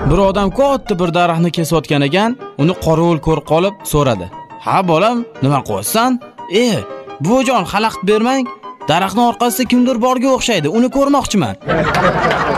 Bir odam katta bir daraxtni kesayotgan ekan, uni qorovul ko'rib qolib so'radi. "Ha bolam, nima qilyapsan?" "Buvijon, xalaqit bermang. Daraxtning orqasida kimdir borga o'xshaydi. Uni ko'rmoqchiman."